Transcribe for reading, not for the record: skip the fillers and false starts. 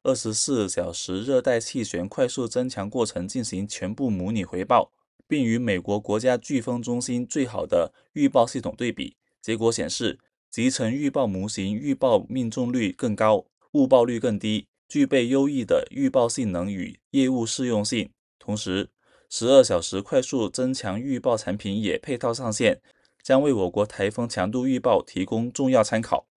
24小时热带气旋快速增强过程进行全部模拟回报，并与美国国家飓风中心最好的预报系统对比。结果显示，集成预报模型预报命中率更高，误报率更低，具备优异的预报性能与业务适用性。同时，12小时快速增强预报产品也配套上线，将为我国台风强度预报提供重要参考。